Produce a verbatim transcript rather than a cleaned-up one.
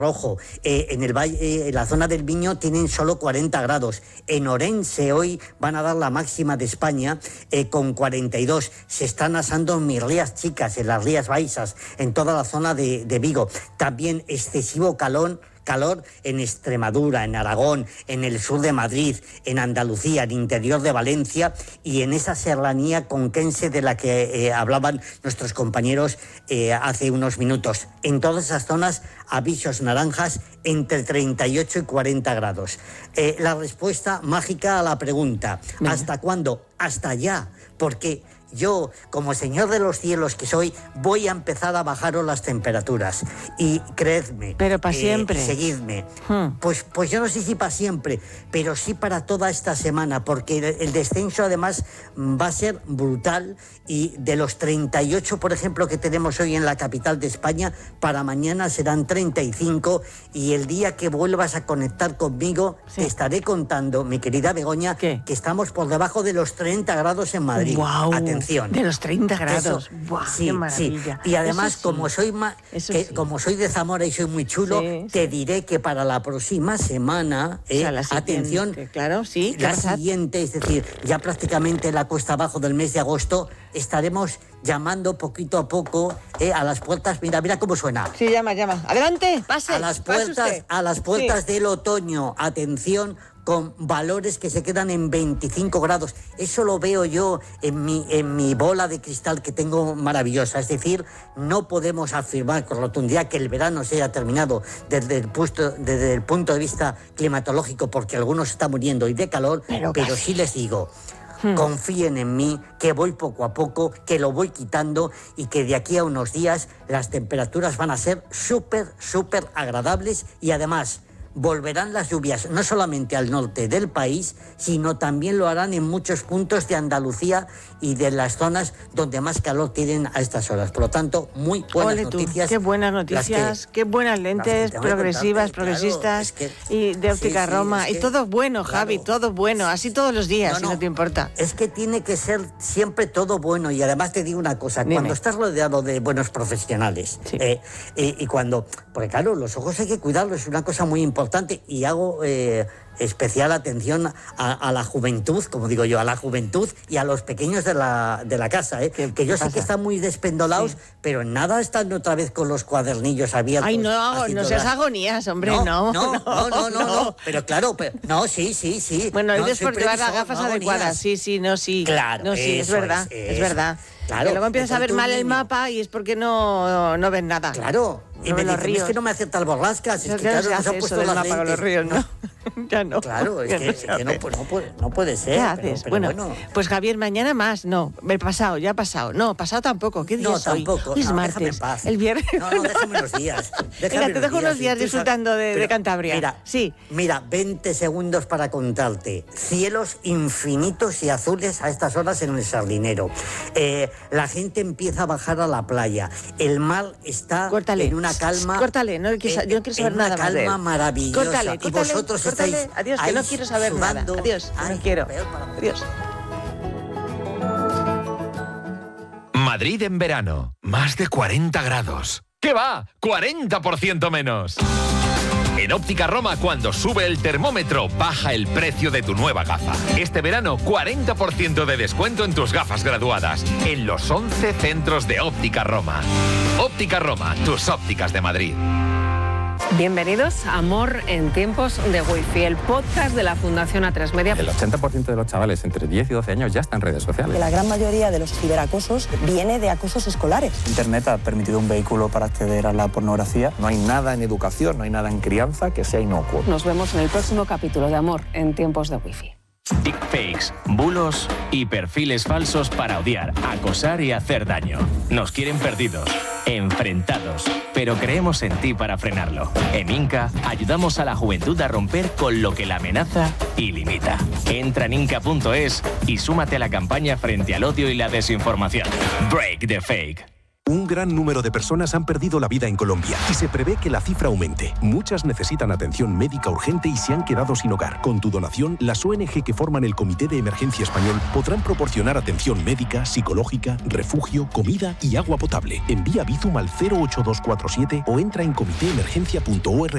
Rojo, eh, en el valle, eh, en la zona del Miño tienen solo cuarenta grados. En Orense hoy van a dar la máxima de España eh, con cuarenta y dos. Se están asando en mis rías chicas, en las rías baixas, en toda la zona de, de Vigo. También excesivo calor. Calor en Extremadura, en Aragón, en el sur de Madrid, en Andalucía, en el interior de Valencia y en esa serranía conquense de la que eh, hablaban nuestros compañeros eh, hace unos minutos. En todas esas zonas, avisos naranjas entre treinta y ocho y cuarenta grados. Eh, la respuesta mágica a la pregunta, Venga. ¿hasta cuándo? Hasta ya, porque yo, como señor de los cielos que soy, voy a empezar a bajaros las temperaturas. Y creedme... Pero para eh, siempre. Seguidme. Hmm. Pues, pues yo no sé si para siempre, pero sí para toda esta semana, porque el, el descenso además va a ser brutal y de los treinta y ocho, por ejemplo, que tenemos hoy en la capital de España, para mañana serán treinta y cinco y el día que vuelvas a conectar conmigo, sí. te estaré contando, mi querida Begoña, ¿Qué? que estamos por debajo de los treinta grados en Madrid. Wow. Atención. De los treinta grados. Eso, ¡Buah, sí, qué maravilla! Sí. Y además, sí. como soy ma- que, sí. como soy de Zamora y soy muy chulo, sí, te sí. diré que para la próxima semana, eh, o sea, la atención, siguiente, claro, sí, la siguiente, es decir, ya prácticamente la cuesta abajo del mes de agosto, estaremos llamando poquito a poco eh, a las puertas. Mira, mira cómo suena. Sí, llama, llama. Adelante, pase. A las puertas, a las puertas sí. del otoño. Atención, con valores que se quedan en veinticinco grados. Eso lo veo yo en mi, en mi bola de cristal que tengo maravillosa. Es decir, no podemos afirmar con rotundidad que el verano se haya terminado desde el, puesto, desde el punto de vista climatológico, porque algunos están muriendo y de calor, pero, pero sí les digo... Hmm. Confíen en mí, que voy poco a poco, que lo voy quitando y que de aquí a unos días las temperaturas van a ser súper, súper agradables y además volverán las lluvias no solamente al norte del país, sino también lo harán en muchos puntos de Andalucía y de las zonas donde más calor tienen a estas horas. Por lo tanto, muy buenas Ole tú, noticias. Qué buenas noticias, que, qué buenas lentes progresivas, contarte, progresistas, claro, es que, y de óptica sí, sí, Roma. Es que, y todo bueno, claro, Javi, todo bueno, así todos los días, no, no, si no te importa. Es que tiene que ser siempre todo bueno y además te digo una cosa, Dime. cuando estás rodeado de buenos profesionales sí. eh, eh, y cuando, porque claro, los ojos hay que cuidarlos, es una cosa muy importante. Importante y hago eh, especial atención a, a la juventud, como digo yo, a la juventud y a los pequeños de la, de la casa, ¿eh? que, que yo sé que están muy despendolados, sí. pero en nada están otra vez con los cuadernillos abiertos. Ay, no, no seas la... agonías, hombre, no no. No, no, no, no, no, no. pero claro, pero, no, sí, sí, sí. Bueno, no, es por llevar las gafas no adecuadas, sí, sí, no, sí. Claro, no, sí, es verdad, es, es verdad. Claro, que luego empiezas a ver mal el mapa y es porque no, no ven nada. Claro. Y no me dicen, ríos. Es que no me acierta el borrascas, es que claro, nos han puesto las lentes. Los ríos, ¿no? ya no. Claro, es que, es que no, pues, no, puede, no puede ser. ¿Qué haces? Pero, pero bueno, bueno, pues Javier, mañana más, no. El pasado, ya ha pasado. No, pasado tampoco. ¿Qué día no, es hoy? tampoco. Hoy es no, martes. Paz. El viernes. No, no, déjame unos días. Déjame Mira, te dejo unos días, días disfrutando de, pero, de Cantabria. Mira, sí. Mira, veinte segundos para contarte. Cielos infinitos y azules a estas horas en el Sardinero. Eh, la gente empieza a bajar a la playa. El mar está córtale, en una calma. Córtale, no quiero, yo no quiero saber nada más de él. Una calma maravillosa. Córtale, córtale, y vosotros córtale. estáis. Adiós, que no quiero saber sudando. nada. Adiós, Ay, no quiero. Adiós. Madrid en verano, más de cuarenta grados. ¿Qué va? cuarenta por ciento menos. En Óptica Roma, cuando sube el termómetro, baja el precio de tu nueva gafa. Este verano, cuarenta por ciento de descuento en tus gafas graduadas, en los once centros de Óptica Roma. Óptica Roma, tus ópticas de Madrid. Bienvenidos a Amor en tiempos de Wi-Fi, el podcast de la Fundación A tres Media. El ochenta por ciento de los chavales entre diez y doce años ya están en redes sociales. La gran mayoría de los ciberacosos viene de acosos escolares. Internet ha permitido un vehículo para acceder a la pornografía. No hay nada en educación, no hay nada en crianza que sea inocuo. Nos vemos en el próximo capítulo de Amor en tiempos de Wi-Fi. Deepfakes, bulos y perfiles falsos para odiar, acosar y hacer daño. Nos quieren perdidos, enfrentados, pero creemos en ti para frenarlo. En Inca ayudamos a la juventud a romper con lo que la amenaza y limita. Entra en inca punto es y súmate a la campaña frente al odio y la desinformación. Break the fake. Un gran número de personas han perdido la vida en Colombia y se prevé que la cifra aumente. Muchas necesitan atención médica urgente y se han quedado sin hogar. Con tu donación, las O N G que forman el Comité de Emergencia Español podrán proporcionar atención médica, psicológica, refugio, comida y agua potable. Envía Bizum al cero ocho dos cuatro siete o entra en comité emergencia punto org.